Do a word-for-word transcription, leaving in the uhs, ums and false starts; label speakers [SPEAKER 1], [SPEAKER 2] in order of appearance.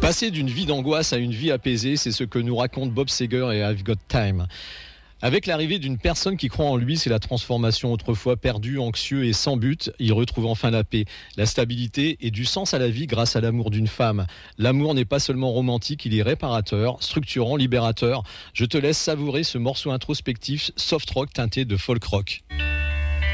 [SPEAKER 1] Passer d'une vie d'angoisse à une vie apaisée, c'est ce que nous raconte Bob Seger et I've Got Time. Avec l'arrivée d'une personne qui croit en lui, c'est la transformation. Autrefois perdu, anxieux et sans but, il retrouve enfin la paix, la stabilité et du sens à la vie grâce à l'amour d'une femme. L'amour n'est pas seulement romantique, il est réparateur, structurant, libérateur. Je te laisse savourer ce morceau introspectif soft rock teinté de folk rock.